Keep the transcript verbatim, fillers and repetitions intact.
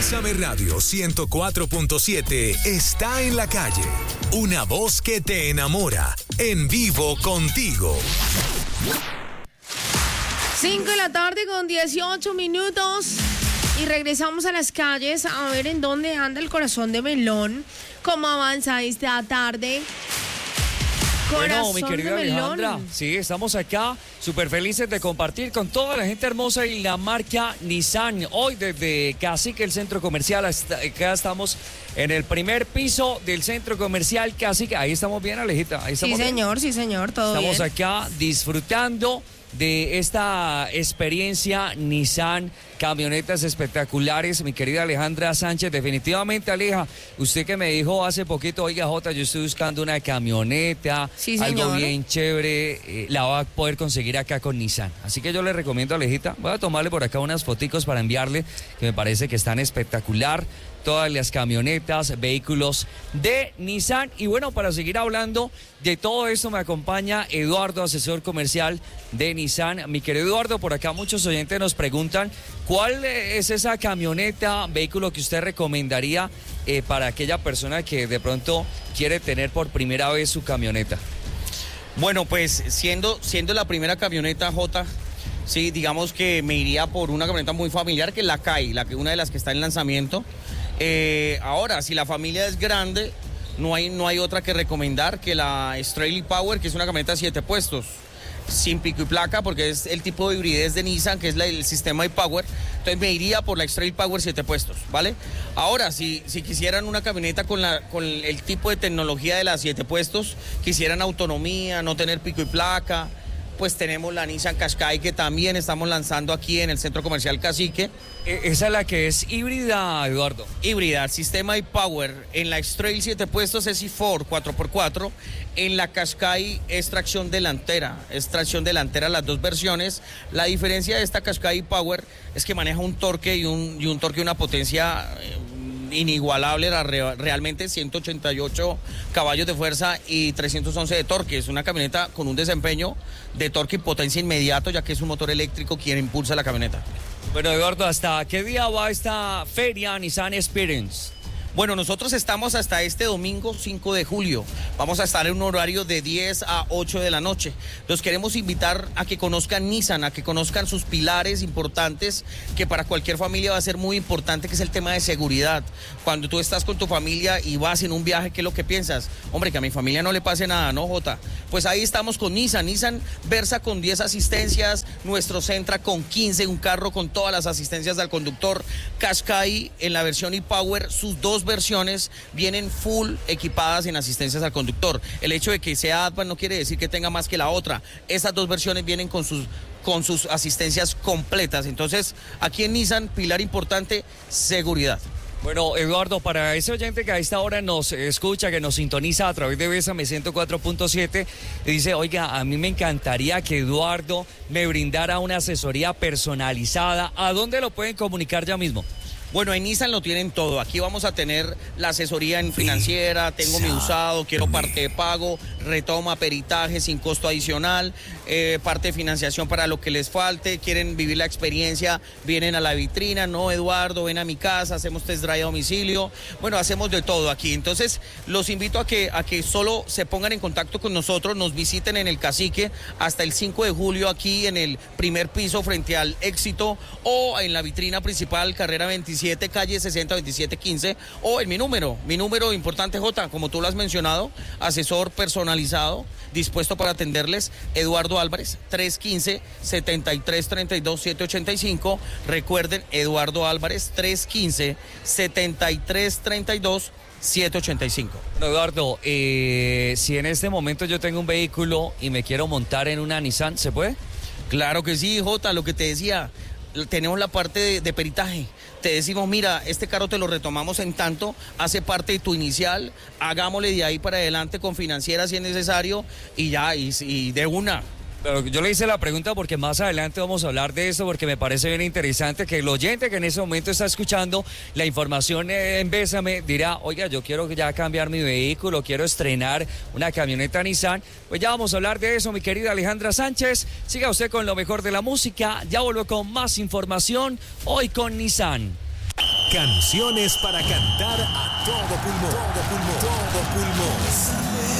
Bésame Radio ciento cuatro punto siete está en la calle. Una voz que te enamora. En vivo contigo. cinco de la tarde con dieciocho minutos. Y regresamos a las calles a ver en dónde anda el corazón de melón. ¿Cómo avanza esta tarde? Bueno, mi querida Alejandra, sí, estamos acá súper felices de compartir con toda la gente hermosa y la marca Nissan. Hoy desde Cacique, el centro comercial, acá estamos en el primer piso del centro comercial Cacique. Ahí estamos bien, Alejita. Ahí estamos sí, señor, bien. sí, señor, todo estamos bien. Estamos acá disfrutando de esta experiencia Nissan, camionetas espectaculares, mi querida Alejandra Sánchez. Definitivamente, Aleja, usted que me dijo hace poquito, oiga, Jota, yo estoy buscando una camioneta, sí, algo bien chévere, eh, la va a poder conseguir acá con Nissan. Así que yo le recomiendo, Alejita, voy a tomarle por acá unas foticos para enviarle, que me parece que están espectacular. Todas las camionetas, vehículos de Nissan. Y bueno, para seguir hablando de todo esto me acompaña Eduardo, asesor comercial de Nissan. Mi querido Eduardo, por acá muchos oyentes nos preguntan cuál es esa camioneta, vehículo que usted recomendaría eh, para aquella persona que de pronto quiere tener por primera vez su camioneta. Bueno, pues siendo, siendo la primera camioneta, J, sí, digamos que me iría por una camioneta muy familiar, que es la Kai, la que, una de las que está en lanzamiento. Eh, ahora, si la familia es grande, no hay, no hay otra que recomendar que la Straight Power, que es una camioneta de siete puestos, sin pico y placa, porque es el tipo de hibridez de Nissan, que es la, el sistema e-Power. Entonces me iría por la Straight Power siete puestos, ¿vale? Ahora, si, si quisieran una camioneta con, la, con el tipo de tecnología de las siete puestos, quisieran autonomía, no tener pico y placa, pues tenemos la Nissan Qashqai, que también estamos lanzando aquí en el centro comercial Cacique. Esa es la que es híbrida, Eduardo. Híbrida, sistema e-Power. En la X-Trail siete puestos es i cuatro, cuatro por cuatro. En la Qashqai es tracción delantera. Es tracción delantera las dos versiones. La diferencia de esta Qashqai e-Power es que maneja un torque y un, y un torque y una potencia eh, inigualable, realmente ciento ochenta y ocho caballos de fuerza y trescientos once de torque. Es una camioneta con un desempeño de torque y potencia inmediato, ya que es un motor eléctrico quien impulsa la camioneta. Bueno, Eduardo, ¿hasta qué día va esta feria Nissan Experience? Bueno, nosotros estamos hasta este domingo cinco de julio. Vamos a estar en un horario de diez a ocho de la noche. Los queremos invitar a que conozcan Nissan, a que conozcan sus pilares importantes, que para cualquier familia va a ser muy importante, que es el tema de seguridad. Cuando tú estás con tu familia y vas en un viaje, ¿qué es lo que piensas? Hombre, que a mi familia no le pase nada, ¿no, Jota? Pues ahí estamos con Nissan. Nissan Versa con diez asistencias, nuestro Sentra con quince, un carro con todas las asistencias al conductor. Qashqai en la versión e-Power, sus dos versiones vienen full equipadas en asistencias al conductor. El hecho de que sea Advan no quiere decir que tenga más que la otra. Estas dos versiones vienen con sus, con sus asistencias completas. Entonces, aquí en Nissan, pilar importante, seguridad. Bueno, Eduardo, para ese oyente que a esta hora nos escucha, que nos sintoniza a través de Bésame ciento cuatro punto siete, dice, oiga, a mí me encantaría que Eduardo me brindara una asesoría personalizada. ¿A dónde lo pueden comunicar ya mismo? Bueno, en Nissan lo tienen todo. Aquí vamos a tener la asesoría en financiera, tengo mi usado, quiero parte de pago, retoma, peritaje sin costo adicional, eh, parte de financiación para lo que les falte, quieren vivir la experiencia, vienen a la vitrina, no, Eduardo, ven a mi casa, hacemos test drive a domicilio. Bueno, hacemos de todo aquí. Entonces, los invito a que, a que solo se pongan en contacto con nosotros, nos visiten en el Cacique hasta el cinco de julio aquí en el primer piso frente al Éxito o en la vitrina principal, carrera veintisiete, calle sesenta, veintisiete quince, o en mi número, mi número importante, J, como tú lo has mencionado, asesor personalizado, dispuesto para atenderles, Eduardo Álvarez, tres uno cinco, siete tres tres dos, siete ocho cinco. Recuerden, Eduardo Álvarez, tres uno cinco, siete tres tres dos, siete ocho cinco. Eduardo, eh, si en este momento yo tengo un vehículo y me quiero montar en una Nissan, ¿se puede? Claro que sí, J, lo que te decía, tenemos la parte de, de peritaje. Te decimos, mira, este carro te lo retomamos en tanto, hace parte de tu inicial, hagámosle de ahí para adelante con financiera si es necesario y ya, y, y de una. Pero yo le hice la pregunta porque más adelante vamos a hablar de esto, porque me parece bien interesante que el oyente que en ese momento está escuchando la información en Bésame dirá, oiga, yo quiero ya cambiar mi vehículo, quiero estrenar una camioneta Nissan. Pues ya vamos a hablar de eso, mi querida Alejandra Sánchez. Siga usted con lo mejor de la música, ya vuelvo con más información hoy con Nissan. Canciones para cantar a todo pulmón. Todo pulmón. Todo pulmón.